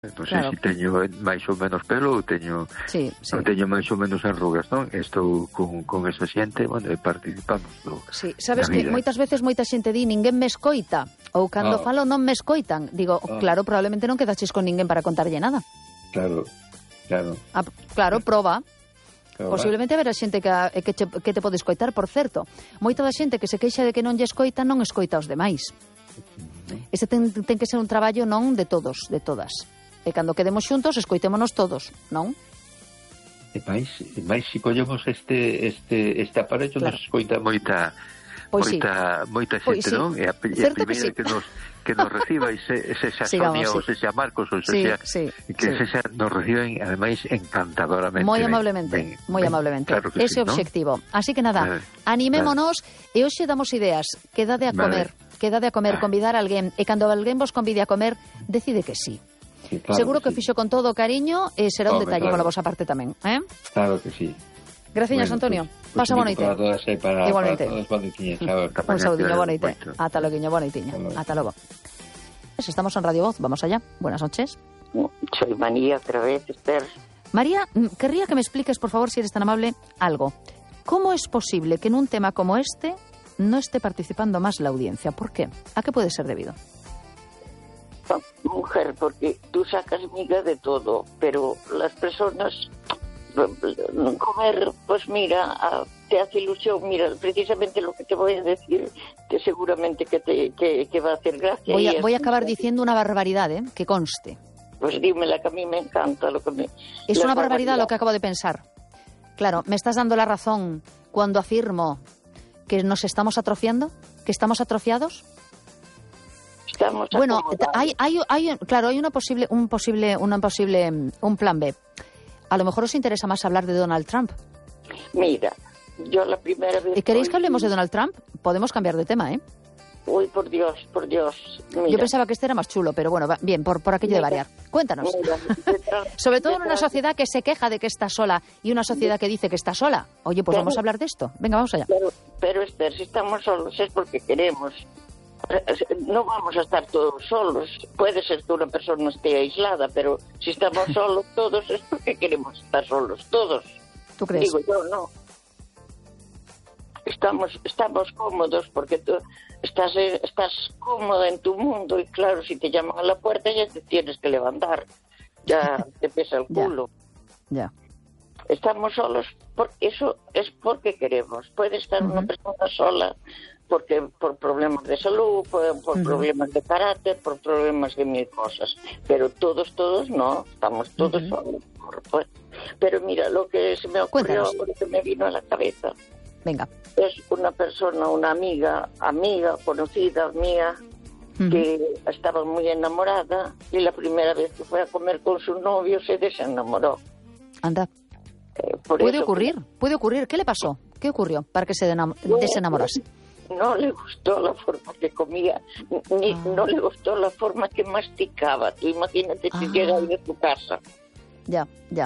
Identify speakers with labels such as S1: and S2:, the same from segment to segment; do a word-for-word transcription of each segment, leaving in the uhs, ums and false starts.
S1: Non sei
S2: Claro.
S1: se teño máis ou menos pelo ou teño
S2: Sí, sí.
S1: non teño máis ou menos arrugas, non? Estou con, con esa xente, bueno, e participamos do,
S2: Sí, sabes
S1: da
S2: que
S1: vida.
S2: moitas veces moita xente di ninguén me escoita, ou cando
S1: Ah.
S2: falo non me escoitan. Digo,
S1: Ah.
S2: claro, probablemente non quedaches con ninguén para contarlle nada.
S1: Claro, claro.
S2: Ah, claro, proba.
S1: claro
S2: Posiblemente haberá xente que, a- que, che, que te pode escoitar, por certo. Moita da xente que se queixa de que non lle escoita, non escoita os demais. Ese ten, ten que ser un traballo non de todos, de todas. E cando quedemos xuntos, escoitémonos todos, non?
S1: E máis, e máis se collemos este este este aparello,
S2: Claro.
S1: nos escoita moita
S2: Pois sí.
S1: moita moita
S2: Pois
S1: xente,
S2: sí.
S1: non? E a, e a
S2: Certo que
S1: primeira
S2: sí.
S1: que, nos que nos reciba ese ese xa
S2: Sigamos,
S1: Sonia
S2: sí.
S1: ou ese xa Marcos ou ese
S2: Sí,
S1: xa
S2: sí,
S1: que
S2: sí.
S1: ese xa nos reciben ademais encantadoramente.
S2: Moi
S1: ben,
S2: amablemente,
S1: ben,
S2: moi
S1: ben.
S2: amablemente.
S1: Claro que
S2: Ese
S1: sí, ¿no?
S2: obxectivo. Así que nada,
S1: Vale,
S2: animémonos e hoxe damos ideas. Quedade a comer,
S1: Vale.
S2: quedade a comer,
S1: Ah.
S2: convidar a alguén e cando alguén vos convide a comer, decide que sí.
S1: Sí, claro
S2: Seguro que,
S1: sí.
S2: fixo con todo o cariño e será un
S1: Home,
S2: detalle
S1: claro.
S2: pola vosa parte tamén, eh?
S1: Claro que sí.
S2: Graciñas,
S1: Bueno,
S2: Antonio.
S1: pues,
S2: Pasa
S1: pues
S2: boa noite.
S1: Para todas e para,
S2: Igualmente.
S1: para todos, boa noitiña. Chao, ata
S2: Un
S1: mañá,
S2: saudiño,
S1: que
S2: boa noite.
S1: moito.
S2: Ata loguiño, boa noitiña.
S1: Hasta luego.
S2: Ata logo. Estamos en Radio Voz, vamos allá. Buenas noches.
S3: Soy María otra vez, Esther.
S2: María, mm, querría que me expliques, por favor, si eres tan amable, algo. ¿Cómo es posible que en un tema como este no esté participando más la audiencia? ¿Por qué? ¿A qué puede ser debido?
S3: Mujer, porque tú sacas miga de todo, pero las personas comer, pues mira, a- te hace ilusión. Mira, precisamente lo que te voy a decir, que seguramente que te que, que va a hacer gracia.
S2: Voy
S3: y
S2: a,
S3: es-
S2: voy a acabar diciendo una barbaridad, ¿eh? Que conste.
S3: Pues dímela, que a mí me encanta lo que me...
S2: Es
S3: las
S2: una barbaridad lo
S3: barbaridades.
S2: que acabo de pensar. Claro, me estás dando la razón cuando afirmo que nos estamos atrofiando, que estamos atrofiados.
S3: Estamos
S2: Bueno,
S3: acomodados.
S2: hay, hay, hay, claro, hay una posible, un posible, una posible, mm, un plan B. A lo mejor os interesa más hablar de Donald Trump.
S3: Mira, yo la primera vez...
S2: ¿Y queréis
S3: oí-
S2: que hablemos de Donald Trump? Podemos cambiar de tema, ¿eh?
S3: Uy, por Dios, por Dios. Mira,
S2: Yo pensaba que este era más chulo, pero bueno, va- bien, por, por aquello de
S3: Mira,
S2: variar. Cuéntanos.
S3: mira, detrás-
S2: Sobre todo en una
S3: detrás-
S2: sociedad que se queja de que está sola y una sociedad que dice que está sola. Oye, pues
S3: Claro.
S2: vamos a hablar de esto. Venga, vamos allá.
S3: Pero, pero Esther, si estamos solos es porque queremos. No vamos a estar todos solos. Puede ser que una persona esté aislada, pero si estamos solos todos es porque queremos estar solos, todos.
S2: ¿Tú crees?
S3: Digo yo, no. Estamos, estamos cómodos porque tú estás, eh, estás cómoda en tu mundo y claro, si te llaman a la puerta ya te tienes que levantar. Ya te pesa el
S2: Ya.
S3: culo.
S2: Ya.
S3: Estamos solos, por eso es porque queremos. Puede estar una
S2: Ujú.
S3: persona sola porque por problemas de salud, por, por
S2: Ujú.
S3: problemas de carácter, por problemas de mil cosas. Pero todos, todos no, estamos todos
S2: Ujú.
S3: solos. por- pues. Pero mira, lo que se me ocurrió,
S2: Cuéntanos.
S3: lo que me vino a la cabeza,
S2: Venga.
S3: es una persona, una amiga, amiga, conocida mía,
S2: Ujú.
S3: que estaba muy enamorada y la primera vez que fue a comer con su novio se desenamoró.
S2: Anda.
S3: Eh, por
S2: Puede
S3: eso-
S2: ocurrir, puede ocurrir. ¿Qué le pasó? ¿Qué ocurrió para que se denam- desenamorase?
S3: No le gustó la forma que comía, ni
S2: Ah.
S3: no le gustó la forma que masticaba. Tú imagínate si
S2: Ah.
S3: llega ahí de tu casa.
S2: Ya, ya.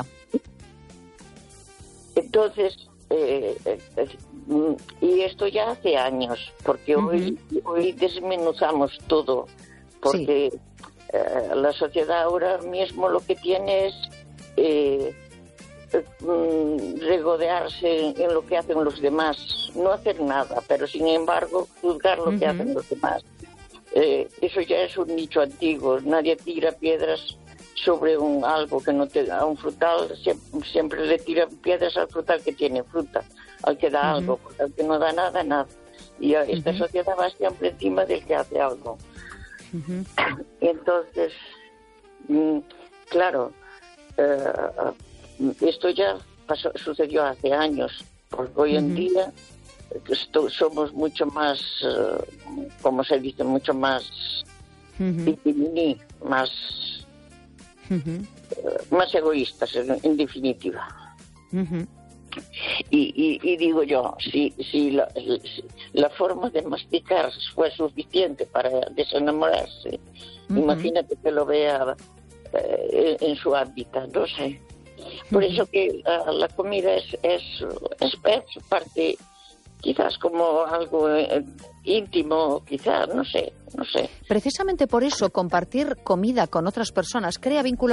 S3: Entonces, eh, eh, eh, mm, y esto ya hace años, porque hoy, hoy desmenuzamos todo, porque eh, la sociedad ahora mismo lo que tiene es eh, eh, mm, regodearse en lo que hacen los demás, no hacer nada, pero sin embargo juzgar lo que
S2: Ujú.
S3: hacen los demás. Eh, eso ya es un dicho antiguo, nadie tira piedras sobre un algo que no te da un frutal, siempre, siempre le tiran piedras al frutal que tiene fruta, al que da
S2: Ujú.
S3: algo, porque al que no da nada, nada. Y a esta
S2: Ujú.
S3: sociedad va siempre encima del que hace algo.
S2: Ujú.
S3: Entonces, mm, claro, eh, esto ya pasó, sucedió hace años, porque hoy en
S2: Ujú.
S3: día esto- somos mucho más, eh, como se dice, mucho más
S2: Ujú.
S3: pitiminí, más,
S2: Ujú.
S3: más egoístas, en, en definitiva.
S2: Ujú.
S3: Y, y, y digo yo, si, si, la, si la forma de masticar fue suficiente para desenamorarse,
S2: Ujú.
S3: imagínate que lo vea eh, en, en su hábitat, no sé. Por
S2: Ujú.
S3: eso que la, la comida es, es, es, es parte quizás como algo eh, íntimo, quizás, no sé, no sé.
S2: Precisamente por eso, compartir comida con otras personas crea vínculos